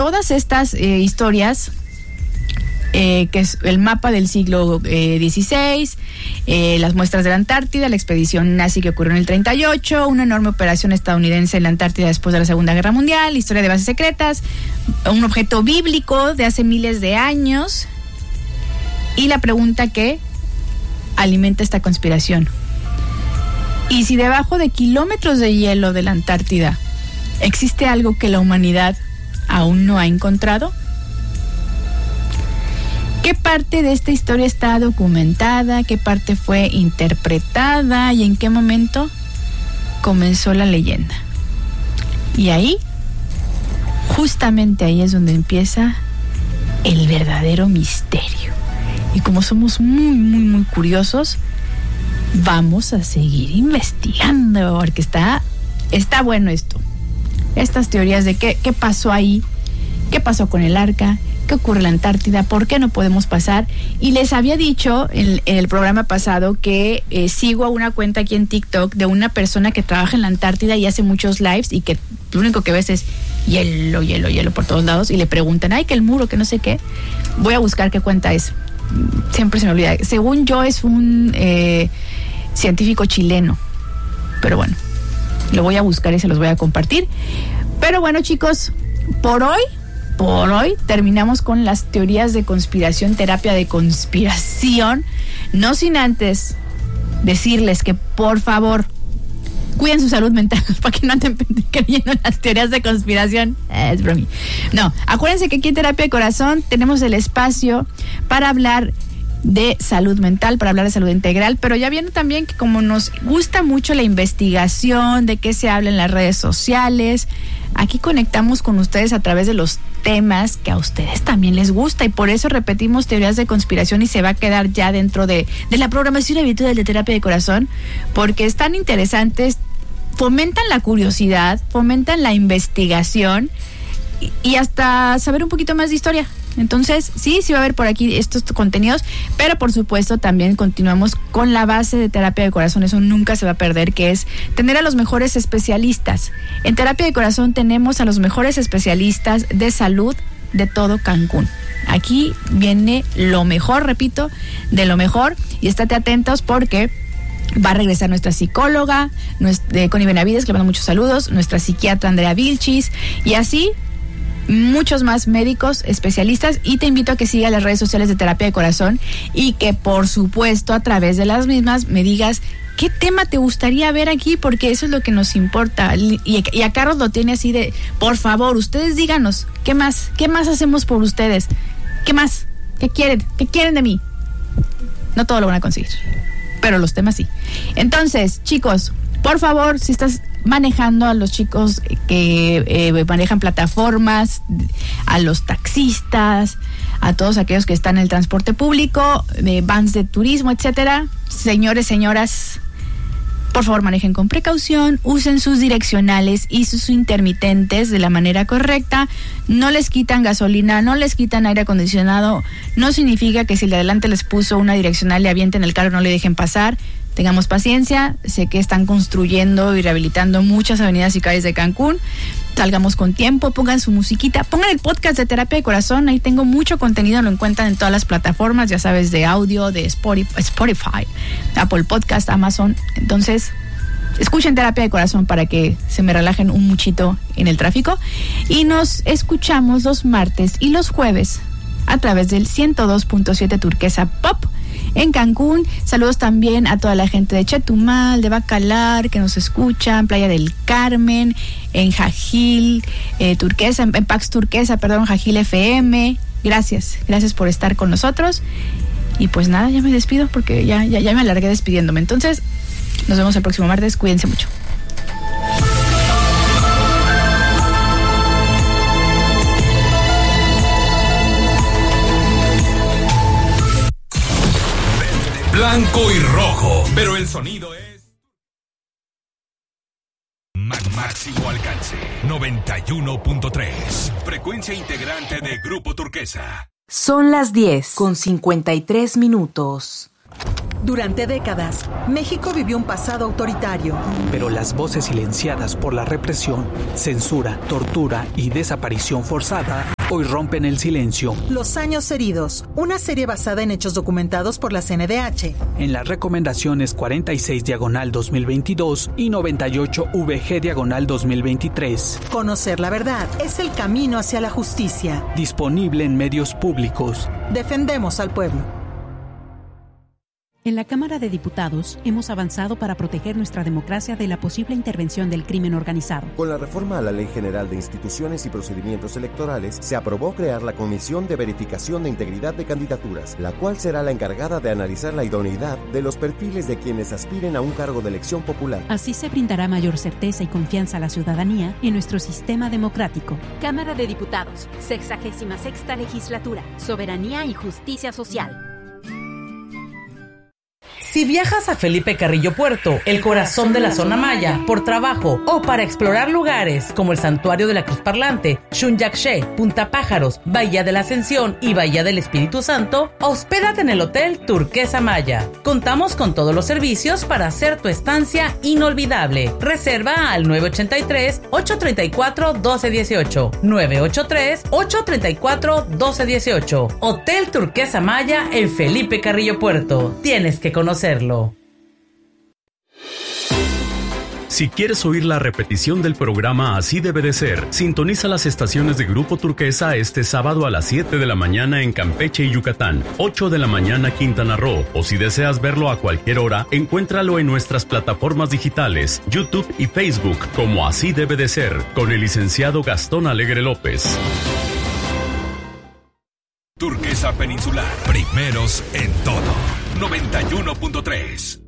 todas estas historias, que es el mapa del siglo XVI, las muestras de la Antártida, la expedición nazi que ocurrió en el 38, una enorme operación estadounidense en la Antártida después de la Segunda Guerra Mundial, historia de bases secretas, un objeto bíblico de hace miles de años, y la pregunta que alimenta esta conspiración: ¿y si debajo de kilómetros de hielo de la Antártida existe algo que la humanidad aún no ha encontrado? ¿Qué parte de esta historia está documentada? ¿Qué parte fue interpretada? ¿Y en qué momento comenzó la leyenda? Y ahí, justamente ahí es donde empieza el verdadero misterio. Y como somos muy curiosos, vamos a seguir investigando, porque está bueno esto. Estas teorías de qué pasó ahí, qué pasó con el arca, qué ocurre en la Antártida, por qué no podemos pasar. Y les había dicho en el programa pasado que sigo a una cuenta aquí en TikTok de una persona que trabaja en la Antártida y hace muchos lives, y que lo único que ves es hielo por todos lados, y le preguntan, ay, que el muro, que no sé qué. Voy a buscar qué cuenta es. Siempre se me olvida. Según yo es un científico chileno, pero bueno, lo voy a buscar y se los voy a compartir. Pero bueno, chicos, por hoy terminamos con las teorías de conspiración, terapia de conspiración, no sin antes decirles que por favor cuiden su salud mental para que no anden creyendo en las teorías de conspiración. Es bromi. No, acuérdense que aquí en Terapia de Corazón tenemos el espacio para hablar de salud mental, para hablar de salud integral, pero ya viene también que como nos gusta mucho la investigación, de qué se habla en las redes sociales, aquí conectamos con ustedes a través de los temas que a ustedes también les gusta, y por eso repetimos teorías de conspiración y se va a quedar ya dentro de la programación habitual de Terapia de Corazón, porque están interesantes, fomentan la curiosidad, fomentan la investigación y hasta saber un poquito más de historia. Entonces, sí va a haber por aquí estos contenidos, pero por supuesto también continuamos con la base de Terapia de Corazón, eso nunca se va a perder, que es tener a los mejores especialistas. En Terapia de Corazón tenemos a los mejores especialistas de salud de todo Cancún. Aquí viene lo mejor, repito, de lo mejor, y estate atentos porque va a regresar nuestra psicóloga, Connie Benavides, que le mando muchos saludos, nuestra psiquiatra Andrea Vilchis, y así muchos más médicos, especialistas, y te invito a que sigas las redes sociales de Terapia de Corazón y que por supuesto a través de las mismas me digas qué tema te gustaría ver aquí, porque eso es lo que nos importa, y a Carlos lo tiene así de, por favor, ustedes díganos, ¿qué más hacemos por ustedes? ¿Qué más? ¿Qué quieren de mí? No todo lo van a conseguir, pero los temas sí. Entonces, chicos, por favor, si estás manejando, a los chicos que manejan plataformas, a los taxistas, a todos aquellos que están en el transporte público, vans de turismo, etcétera. Señores, señoras, por favor manejen con precaución, usen sus direccionales y sus intermitentes de la manera correcta, no les quitan gasolina, no les quitan aire acondicionado, no significa que si el de adelante les puso una direccional le avienten el carro, no le dejen pasar. Tengamos paciencia, sé que están construyendo y rehabilitando muchas avenidas y calles de Cancún. Salgamos con tiempo, pongan su musiquita, pongan el podcast de Terapia de Corazón, ahí tengo mucho contenido, lo encuentran en todas las plataformas, ya sabes, de audio, de Spotify, Apple Podcast, Amazon. Entonces, escuchen Terapia de Corazón para que se me relajen un muchito en el tráfico. Y nos escuchamos los martes y los jueves a través del 102.7 Turquesa Pop en Cancún. Saludos también a toda la gente de Chetumal, de Bacalar, que nos escuchan, Playa del Carmen, en Jajil, Turquesa, en Pax Turquesa, Jajil FM. Gracias por estar con nosotros. Y pues nada, ya me despido porque ya me alargué despidiéndome. Entonces, nos vemos el próximo martes. Cuídense mucho. Blanco y rojo, pero el sonido es máximo alcance 91.3, frecuencia integrante de Grupo Turquesa. Son las 10:53. Durante décadas, México vivió un pasado autoritario. Pero las voces silenciadas por la represión, censura, tortura y desaparición forzada hoy rompen el silencio. Los años heridos, una serie basada en hechos documentados por la CNDH. En las recomendaciones 46/2022 y 98/VG/2023. Conocer la verdad es el camino hacia la justicia. Disponible en medios públicos. Defendemos al pueblo. En la Cámara de Diputados hemos avanzado para proteger nuestra democracia de la posible intervención del crimen organizado. Con la reforma a la Ley General de Instituciones y Procedimientos Electorales, se aprobó crear la Comisión de Verificación de Integridad de Candidaturas, la cual será la encargada de analizar la idoneidad de los perfiles de quienes aspiren a un cargo de elección popular. Así se brindará mayor certeza y confianza a la ciudadanía en nuestro sistema democrático. Cámara de Diputados, 66ª Legislatura, Soberanía y Justicia Social. Si viajas a Felipe Carrillo Puerto, el corazón de la zona maya, por trabajo o para explorar lugares como el Santuario de la Cruz Parlante, Xunyaxé, Punta Pájaros, Bahía de la Ascensión y Bahía del Espíritu Santo, hospédate en el Hotel Turquesa Maya. Contamos con todos los servicios para hacer tu estancia inolvidable. Reserva al 983-834-1218. 983-834-1218. Hotel Turquesa Maya en Felipe Carrillo Puerto. Tienes que conocerlo. Si quieres oír la repetición del programa Así debe de ser, sintoniza las estaciones de Grupo Turquesa este sábado a las 7 de la mañana en Campeche y Yucatán, 8 de la mañana Quintana Roo, o si deseas verlo a cualquier hora, encuéntralo en nuestras plataformas digitales, YouTube y Facebook, como Así debe de ser, con el licenciado Gastón Alegre López. Turquesa Peninsular, primeros en todo. 91.3.